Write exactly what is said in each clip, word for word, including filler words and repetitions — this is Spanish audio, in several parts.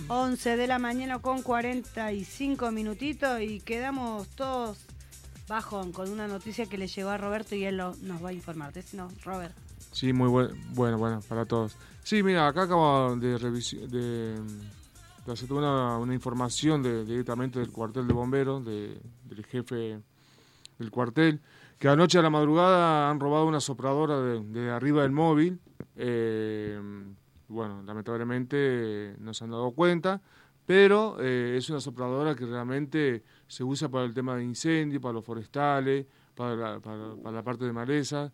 once de la mañana con cuarenta y cinco minutitos y quedamos todos bajón con una noticia que le llegó a Roberto y él lo, nos va a informar. ¿No, Robert? Sí, muy buen, bueno, bueno, para todos. Sí, mira, acá acabo de revisar, de, de hacer una, una información de, directamente del cuartel de bomberos, de, del jefe del cuartel, que anoche a la madrugada han robado una sopladora de, de arriba del móvil. Eh, bueno, lamentablemente no se han dado cuenta, pero eh, es una sopladora que realmente se usa para el tema de incendio, para los forestales, para la, para, para la parte de maleza.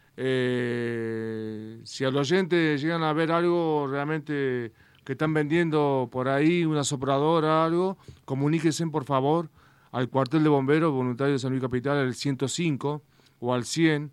Eh, si a los oyentes llegan a ver algo realmente que están vendiendo por ahí, una sopladora, algo, comuníquense por favor al cuartel de bomberos voluntarios de San Luis Capital, al ciento cinco o al cien,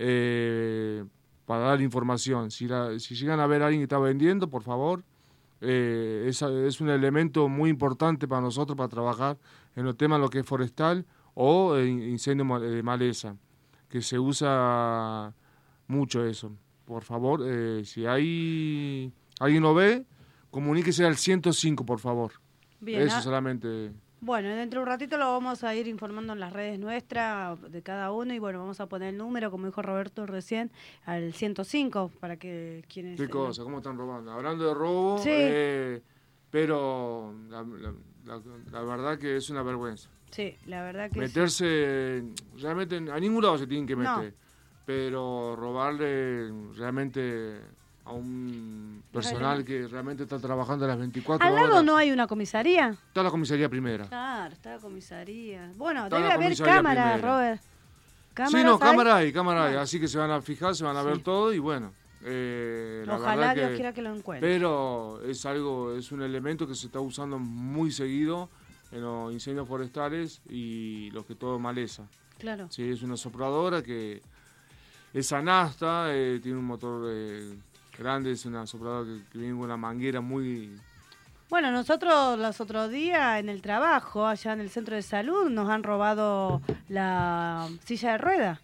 eh, para dar información. Si, la, si llegan a ver a alguien que está vendiendo, por favor, eh, es, es un elemento muy importante para nosotros para trabajar en los temas lo que es forestal o eh, incendio de maleza, que se usa mucho eso. Por favor, eh, si hay alguien lo ve, comuníquese al ciento cinco, por favor. Bien, eso ah, solamente. Bueno, dentro de un ratito lo vamos a ir informando en las redes nuestras de cada uno y bueno, vamos a poner el número, como dijo Roberto recién, al ciento cinco para que quienes... ¿Qué cosa? ¿Cómo están robando? Hablando de robo, sí. eh, pero la, la, la, la verdad que es una vergüenza. Sí, la verdad que Meterse, sí. realmente a ningún lado se tienen que meter, No. pero robarle realmente a un personal que realmente está trabajando a las veinticuatro horas. ¿Al lado horas. no hay una comisaría? Está la comisaría primera. Claro, está la comisaría. Bueno, Está debe haber cámaras, Robert. Sí, no, cámara hay, cámara hay, así que se van a fijar, se van a sí. ver todo y bueno. Eh, la Ojalá verdad Dios que, quiera que lo encuentre. Pero es algo, es un elemento que se está usando muy seguido en los incendios forestales y los que todo maleza. Claro. Sí, es una sopladora que es anasta, eh, tiene un motor eh, grande, es una sopladora que, que viene con una manguera muy... Bueno, nosotros los otros días en el trabajo, allá en el centro de salud, nos han robado la silla de rueda.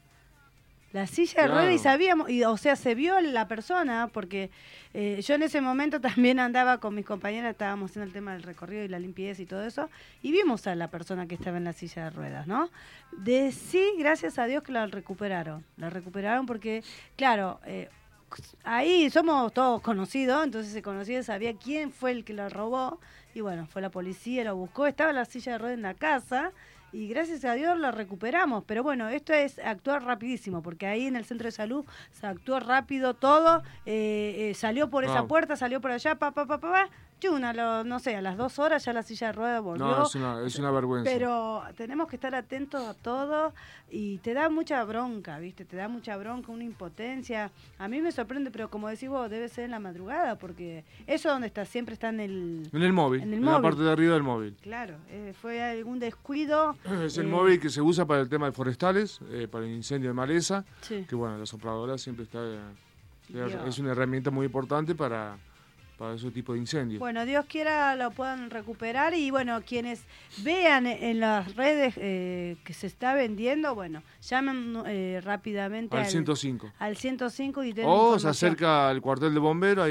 La silla de claro. rueda y sabíamos, y, o sea, se vio la persona, porque eh, yo en ese momento también andaba con mis compañeras, estábamos haciendo el tema del recorrido y la limpieza y todo eso, y vimos a la persona que estaba en la silla de ruedas, ¿no? De sí, gracias a Dios que la recuperaron. La recuperaron porque, claro, eh, ahí somos todos conocidos, entonces se conocía, sabía quién fue el que la robó, y bueno, fue la policía, lo buscó, estaba la silla de ruedas en la casa, y gracias a Dios la recuperamos, pero bueno, esto es actuar rapidísimo, porque ahí en el centro de salud se actuó rápido todo, eh, eh, salió por wow. esa puerta, salió por allá, pa, pa, pa, pa, pa, chuna, lo, no sé, a las dos horas ya la silla de ruedas volvió. No, es una, es una vergüenza. Pero tenemos que estar atentos a todo y te da mucha bronca, ¿viste? Te da mucha bronca, una impotencia. A mí me sorprende, pero como decís vos, debe ser en la madrugada, porque eso donde está, siempre está en el... En el móvil, en, el en móvil. La parte de arriba del móvil. Claro, eh, fue algún descuido. Es el eh, móvil que se usa para el tema de forestales, eh, para el incendio de maleza, sí. que bueno, la sopladora siempre está... Eh, es una herramienta muy importante para... para ese tipo de incendios. Bueno, Dios quiera lo puedan recuperar y bueno, quienes vean en las redes eh, que se está vendiendo, bueno, llamen eh, rápidamente al, al ciento cinco. Al ciento cinco y o se acerca al cuartel de bomberos.